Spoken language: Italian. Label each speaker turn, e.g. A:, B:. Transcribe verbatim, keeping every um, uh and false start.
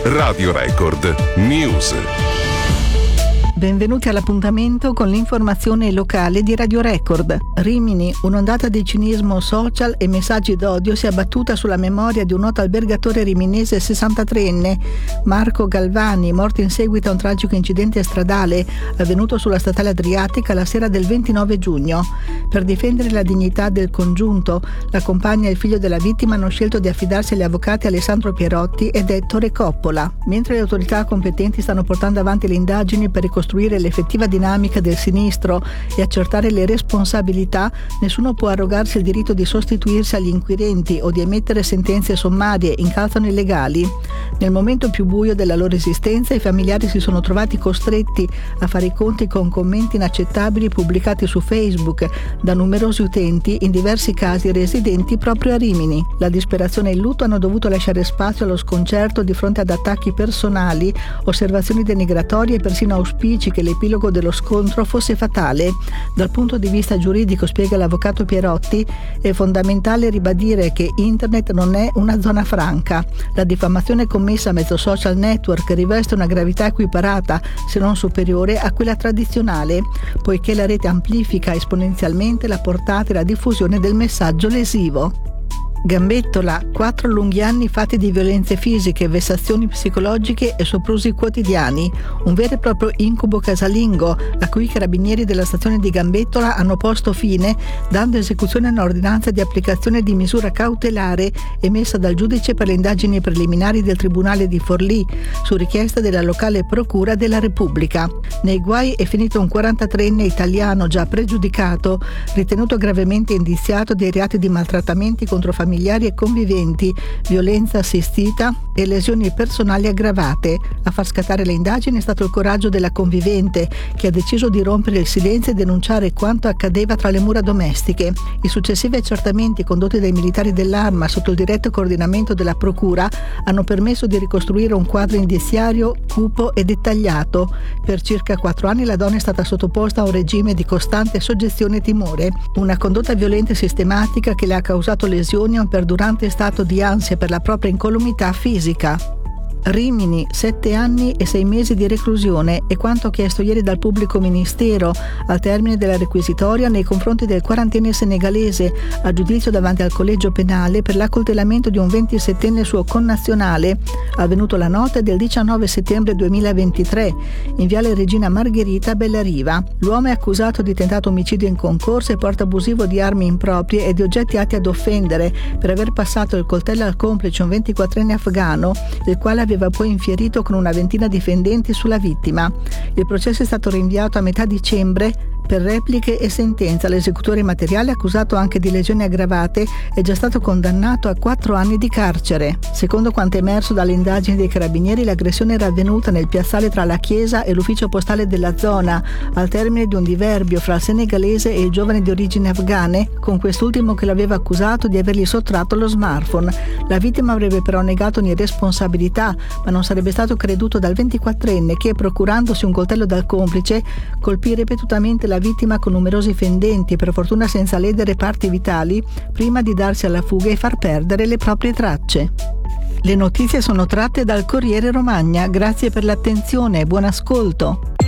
A: Radio Record News.
B: Benvenuti all'appuntamento con l'informazione locale di Radio Record. Rimini, un'ondata di cinismo social e messaggi d'odio si è abbattuta sulla memoria di un noto albergatore riminese sessantatreenne, Marco Galvani, morto in seguito a un tragico incidente stradale avvenuto sulla statale Adriatica la sera del ventinove giugno. Per difendere la dignità del congiunto, la compagna e il figlio della vittima hanno scelto di affidarsi agli avvocati Alessandro Pierotti ed Ettore Coppola. Mentre le autorità competenti stanno portando avanti le indagini per ricostruire l'effettiva dinamica del sinistro e accertare le responsabilità, nessuno può arrogarsi il diritto di sostituirsi agli inquirenti o di emettere sentenze sommarie, incalzano illegali. Nel momento più buio della loro esistenza, i familiari si sono trovati costretti a fare i conti con commenti inaccettabili pubblicati su Facebook da numerosi utenti, in diversi casi residenti proprio a Rimini. La disperazione e il lutto hanno dovuto lasciare spazio allo sconcerto di fronte ad attacchi personali, osservazioni denigratorie e persino auspici che l'epilogo dello scontro fosse fatale. Dal punto di vista giuridico, spiega l'avvocato Pierotti, è fondamentale ribadire che internet non è una zona franca. La diffamazione commessa a mezzo social network riveste una gravità equiparata, se non superiore, a quella tradizionale, poiché la rete amplifica esponenzialmente la portata e la diffusione del messaggio lesivo. Gambettola, quattro lunghi anni fatti di violenze fisiche, vessazioni psicologiche e soprusi quotidiani, un vero e proprio incubo casalingo a cui i carabinieri della stazione di Gambettola hanno posto fine dando esecuzione a un'ordinanza di applicazione di misura cautelare emessa dal giudice per le indagini preliminari del Tribunale di Forlì su richiesta della locale Procura della Repubblica. Nei guai è finito un quarantatreenne italiano già pregiudicato, ritenuto gravemente indiziato dei reati di maltrattamenti contro famiglie familiari e conviventi, violenza assistita e lesioni personali aggravate. A far scattare le indagini è stato il coraggio della convivente, che ha deciso di rompere il silenzio e denunciare quanto accadeva tra le mura domestiche. I successivi accertamenti condotti dai militari dell'Arma sotto il diretto coordinamento della Procura hanno permesso di ricostruire un quadro indiziario cupo e dettagliato. Per circa quattro anni la donna è stata sottoposta a un regime di costante soggezione e timore, una condotta violenta e sistematica che le ha causato lesioni e un perdurante stato di ansia per la propria incolumità fisica. Rimini, sette anni e sei mesi di reclusione è quanto chiesto ieri dal pubblico ministero al termine della requisitoria nei confronti del quarantenne senegalese a giudizio davanti al collegio penale per l'accoltellamento di un ventisettenne suo connazionale avvenuto la notte del diciannove settembre duemilaventitré in viale Regina Margherita a Bellariva. L'uomo è accusato di tentato omicidio in concorso e porto abusivo di armi improprie e di oggetti atti ad offendere per aver passato il coltello al complice, un ventiquattrenne afghano, il quale aveva poi infierito con una ventina di fendenti sulla vittima. Il processo è stato rinviato a metà dicembre per repliche e sentenza. L'esecutore materiale, accusato anche di lesioni aggravate, è già stato condannato a quattro anni di carcere. Secondo quanto emerso dalle indagini dei carabinieri, l'aggressione era avvenuta nel piazzale tra la chiesa e l'ufficio postale della zona, al termine di un diverbio fra il senegalese e il giovane di origini afghane, con quest'ultimo che l'aveva accusato di avergli sottratto lo smartphone. La vittima avrebbe però negato ogni responsabilità, ma non sarebbe stato creduto dal ventiquattrenne che, procurandosi un coltello dal complice, colpì ripetutamente la vittima con numerosi fendenti, per fortuna senza ledere parti vitali, prima di darsi alla fuga e far perdere le proprie tracce. Le notizie sono tratte dal Corriere Romagna. Grazie per l'attenzione e buon ascolto.